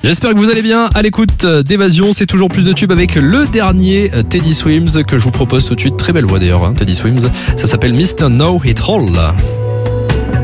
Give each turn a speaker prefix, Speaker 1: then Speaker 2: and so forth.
Speaker 1: J'espère que vous allez bien à l'écoute d'Évasion. C'est toujours plus de tubes avec le dernier Teddy Swims que je vous propose tout de suite. Très belle voix d'ailleurs, Teddy Swims. Ça s'appelle Mr. Know It All.